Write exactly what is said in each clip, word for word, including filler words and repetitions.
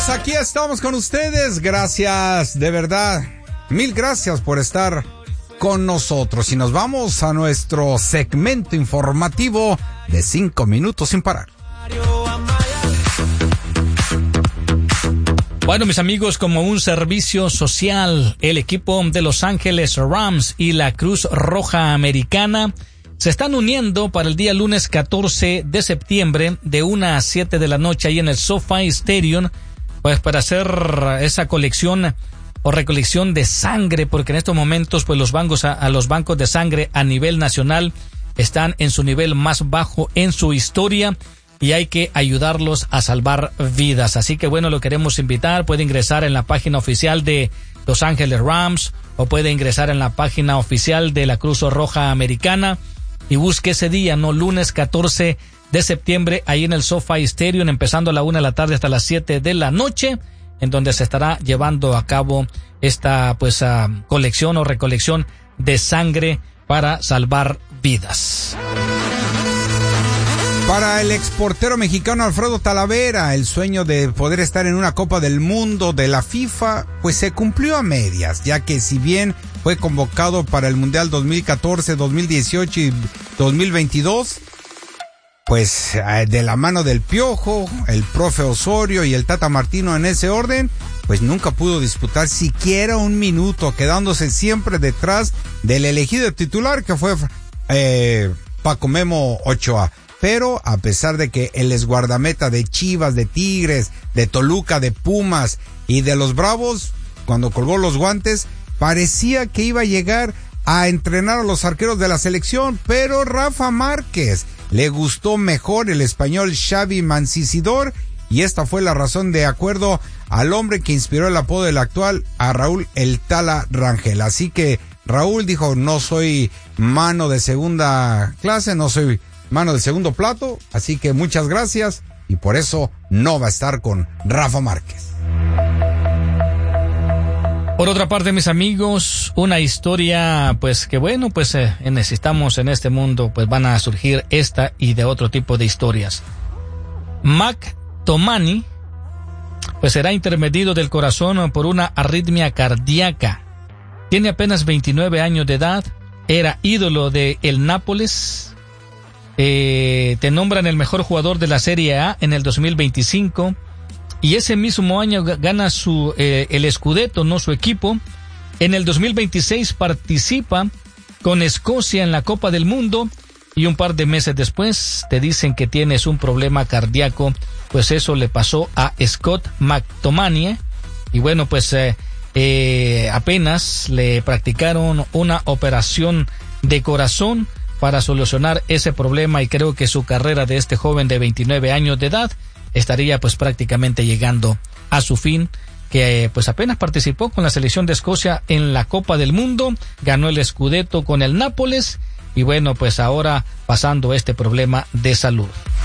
Aquí estamos con ustedes, gracias, de verdad, mil gracias por estar con nosotros y nos vamos a nuestro segmento informativo de cinco minutos sin parar. Bueno, mis amigos, como un servicio social, el equipo de Los Ángeles Rams y la Cruz Roja Americana se están uniendo para el día lunes catorce de septiembre de una a siete de la noche ahí en el SoFi Stadium, pues para hacer esa colección o recolección de sangre, porque en estos momentos pues los bancos a, a los bancos de sangre a nivel nacional están en su nivel más bajo en su historia y hay que ayudarlos a salvar vidas. Así que bueno, lo queremos invitar, puede ingresar en la página oficial de Los Ángeles Rams o puede ingresar en la página oficial de la Cruz Roja Americana y busque ese día, no, lunes catorce de septiembre, ahí en el SoFi Stadium, empezando a la una de la tarde hasta las siete de la noche, en donde se estará llevando a cabo esta pues uh, colección o recolección de sangre para salvar vidas. Para el exportero mexicano Alfredo Talavera, el sueño de poder estar en una Copa del Mundo de la FIFA, pues se cumplió a medias, ya que si bien fue convocado para el Mundial dos mil catorce, dos mil dieciocho y dos mil veintidós, pues de la mano del Piojo, el profe Osorio y el Tata Martino en ese orden, pues nunca pudo disputar siquiera un minuto, quedándose siempre detrás del elegido titular que fue eh, Paco Memo Ochoa. Pero a pesar de que el exguardameta de Chivas, de Tigres, de Toluca, de Pumas y de los Bravos, cuando colgó los guantes, parecía que iba a llegar a entrenar a los arqueros de la selección, pero Rafa Márquez le gustó mejor el español Xavi Mancisidor y esta fue la razón de acuerdo al hombre que inspiró el apodo del actual a Raúl el Tala Rangel. Así que Raúl dijo, no soy mano de segunda clase, no soy mano de segundo plato, así que muchas gracias y por eso no va a estar con Rafa Márquez. Por otra parte, mis amigos, una historia, pues que bueno, pues eh, necesitamos en este mundo, pues van a surgir esta y de otro tipo de historias. McTominay, pues será intervenido del corazón por una arritmia cardíaca. Tiene apenas veintinueve años de edad, era ídolo de el Nápoles, eh, te nombran el mejor jugador de la Serie A en el dos mil veinticinco. Y ese mismo año gana su eh, el Scudetto, no su equipo. En el dos mil veintiséis participa con Escocia en la Copa del Mundo y un par de meses después te dicen que tienes un problema cardíaco. Pues eso le pasó a Scott McTominay y bueno, pues eh, eh, apenas le practicaron una operación de corazón para solucionar ese problema y creo que su carrera de este joven de veintinueve años de edad estaría pues prácticamente llegando a su fin, que pues apenas participó con la selección de Escocia en la Copa del Mundo, ganó el Scudetto con el Nápoles y bueno, pues ahora pasando este problema de salud.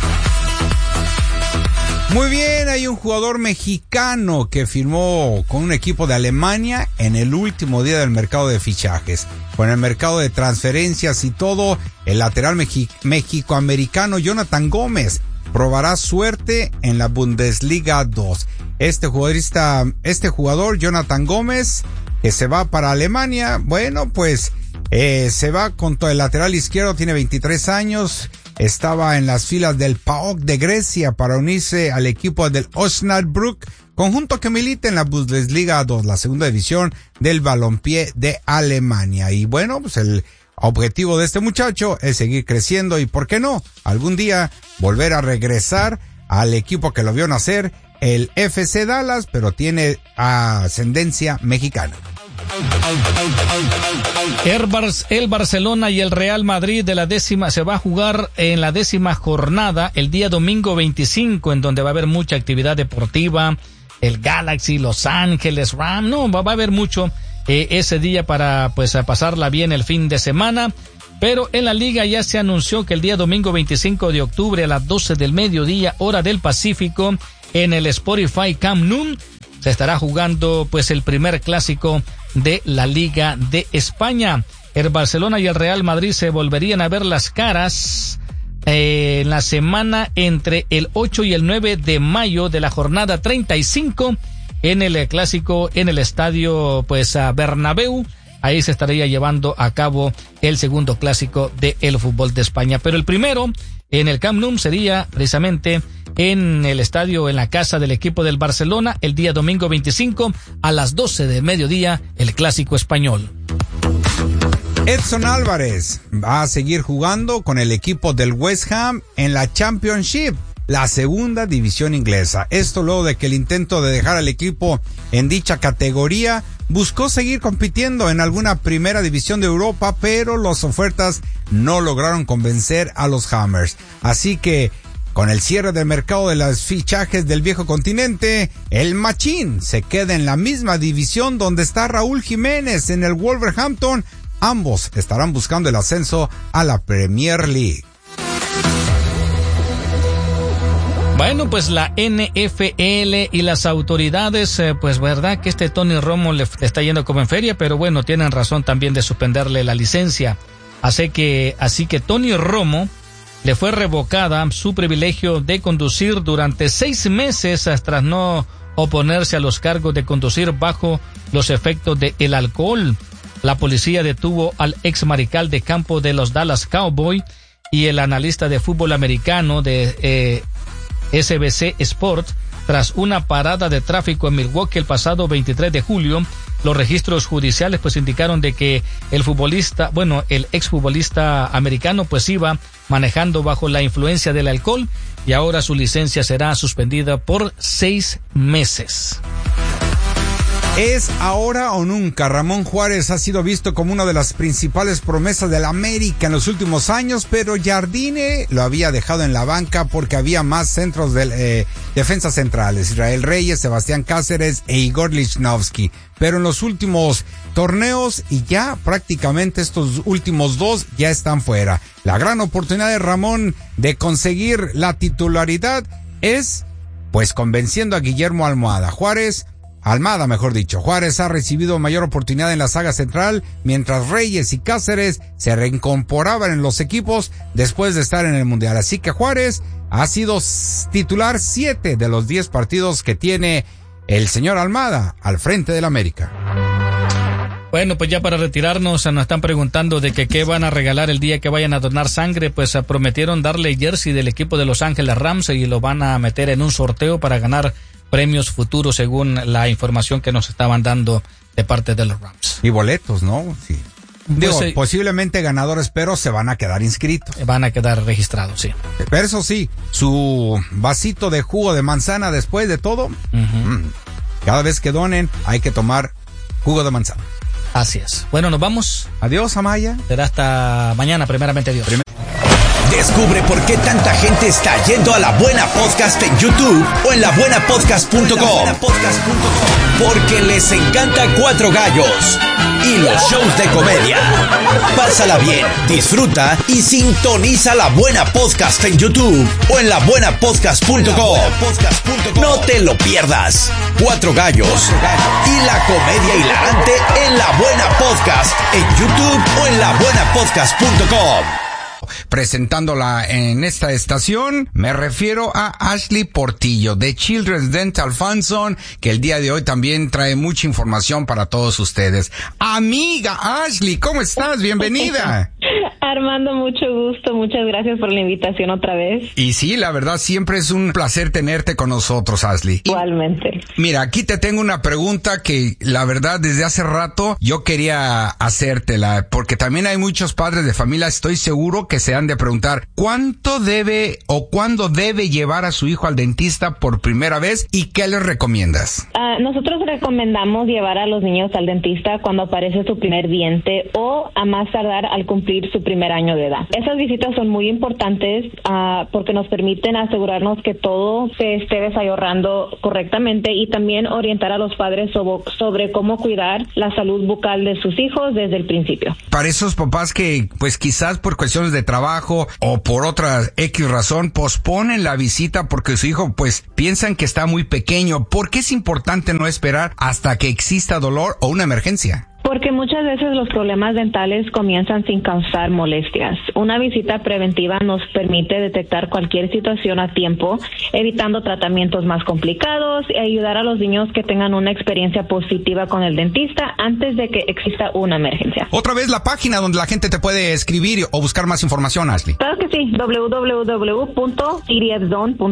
Muy bien, hay un jugador mexicano que firmó con un equipo de Alemania en el último día del mercado de fichajes. Con el mercado de transferencias y todo, el lateral mexi- mexicoamericano Jonathan Gómez probará suerte en la Bundesliga dos. Este jugadorista, este jugador, Jonathan Gómez, que se va para Alemania, bueno, pues eh, se va con todo el lateral izquierdo, tiene veintitrés años, estaba en las filas del P A O K de Grecia para unirse al equipo del Osnabrück, conjunto que milita en la Bundesliga dos, la segunda división del balompié de Alemania. Y bueno, pues el objetivo de este muchacho es seguir creciendo y, ¿por qué no?, algún día volver a regresar al equipo que lo vio nacer, el F C Dallas, pero tiene ascendencia mexicana. El Barcelona y el Real Madrid de la décima se va a jugar en la décima jornada el día domingo veinticinco, en donde va a haber mucha actividad deportiva, el Galaxy, Los Ángeles Rams, no, va, va a haber mucho eh, ese día para pues a pasarla bien el fin de semana. Pero en la liga ya se anunció que el día domingo veinticinco de octubre a las doce del mediodía, hora del Pacífico, en el Spotify Camp Nou, se estará jugando pues el primer clásico de la Liga de España. El Barcelona y el Real Madrid se volverían a ver las caras eh, en la semana entre el ocho y el nueve de mayo de la jornada treinta y cinco en el eh, clásico en el estadio pues a Bernabéu. Ahí se estaría llevando a cabo el segundo clásico del fútbol de España. Pero el primero en el Camp Nou sería precisamente en el estadio, en la casa del equipo del Barcelona, el día domingo veinticinco a las doce del mediodía, el clásico español. Edson Álvarez va a seguir jugando con el equipo del West Ham en la Championship, la segunda división inglesa. Esto luego de que el intento de dejar al equipo en dicha categoría buscó seguir compitiendo en alguna primera división de Europa, pero las ofertas no lograron convencer a los Hammers. Así que, con el cierre del mercado de los fichajes del viejo continente, el Machín se queda en la misma división donde está Raúl Jiménez en el Wolverhampton. Ambos estarán buscando el ascenso a la Premier League. Bueno, pues la N F L y las autoridades, eh, pues verdad que este Tony Romo le está yendo como en feria, pero bueno, tienen razón también de suspenderle la licencia. Así que, así que Tony Romo le fue revocada su privilegio de conducir durante seis meses tras no oponerse a los cargos de conducir bajo los efectos del alcohol. La policía detuvo al ex mariscal de campo de los Dallas Cowboys y el analista de fútbol americano de eh, S B C Sports tras una parada de tráfico en Milwaukee el pasado veintitrés de julio. Los registros judiciales pues indicaron de que el futbolista, bueno, el exfutbolista americano pues iba manejando bajo la influencia del alcohol y ahora su licencia será suspendida por seis meses. ¿Es ahora o nunca? Ramón Juárez ha sido visto como una de las principales promesas de la América en los últimos años, pero Jardine lo había dejado en la banca porque había más centros de eh, defensas centrales, Israel Reyes, Sebastián Cáceres e Igor Lichnowsky. Pero en los últimos torneos y ya prácticamente estos últimos dos ya están fuera. La gran oportunidad de Ramón de conseguir la titularidad es pues convenciendo a Guillermo Almada. Juárez Almada, mejor dicho. Juárez ha recibido mayor oportunidad en la saga central, mientras Reyes y Cáceres se reincorporaban en los equipos después de estar en el Mundial. Así que Juárez ha sido titular siete de los diez partidos que tiene el señor Almada al frente del América. Bueno, pues ya para retirarnos, nos están preguntando de que qué van a regalar el día que vayan a donar sangre. Pues prometieron darle jersey del equipo de Los Ángeles Rams y lo van a meter en un sorteo para ganar premios futuros según la información que nos estaban dando de parte de los Rams. Y boletos, ¿no? Sí. Digo, Pues, eh, posiblemente ganadores, pero se van a quedar inscritos. Van a quedar registrados, sí. Pero eso sí, su vasito de jugo de manzana después de todo, Uh-huh. mm, cada vez que donen hay que tomar jugo de manzana. Así es. Bueno, nos vamos. Adiós, Amaya. Será hasta mañana, primeramente Dios. Primer- Descubre por qué tanta gente está yendo a La Buena Podcast en YouTube o en la buena podcast punto com. Porque les encanta Cuatro Gallos y los shows de comedia. Pásala bien, disfruta y sintoniza La Buena Podcast en YouTube o en la buena podcast punto com. No te lo pierdas. Cuatro Gallos y la comedia hilarante en La Buena Podcast en YouTube o en la buena podcast punto com. Presentándola en esta estación, me refiero a Ashley Portillo de Children's Dental Funson, que el día de hoy también trae mucha información para todos ustedes. Amiga Ashley, ¿cómo estás? Bienvenida. Armando, mucho gusto, muchas gracias por la invitación otra vez. Y sí, la verdad, siempre es un placer tenerte con nosotros, Ashley. Igualmente. Mira, aquí te tengo una pregunta que la verdad desde hace rato yo quería hacértela, porque también hay muchos padres de familia, estoy seguro que se han de preguntar, ¿cuánto debe o cuándo debe llevar a su hijo al dentista por primera vez y qué les recomiendas? Uh, nosotros recomendamos llevar a los niños al dentista cuando aparece su primer diente o a más tardar al cumplir su primer año de edad. Esas visitas son muy importantes uh, porque nos permiten asegurarnos que todo se esté desarrollando correctamente y también orientar a los padres sobre, sobre cómo cuidar la salud bucal de sus hijos desde el principio. Para esos papás que pues quizás por cuestiones de trabajo o por otra X razón posponen la visita porque su hijo pues piensan que está muy pequeño, ¿por qué es importante no esperar hasta que exista dolor o una emergencia? Por Porque muchas veces los problemas dentales comienzan sin causar molestias. Una visita preventiva nos permite detectar cualquier situación a tiempo, evitando tratamientos más complicados y ayudar a los niños que tengan una experiencia positiva con el dentista antes de que exista una emergencia. Otra vez la página donde la gente te puede escribir o buscar más información, Ashley. Claro que sí, doble u doble u doble u punto c d f zone punto com.